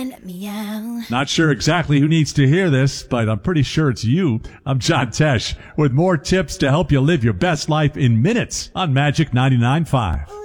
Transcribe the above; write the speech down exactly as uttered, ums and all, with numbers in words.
and meow. Not sure exactly who needs to hear this, but I'm pretty sure it's you. I'm John Tesh with more tips to help you live your best life in minutes on Magic ninety-nine point five.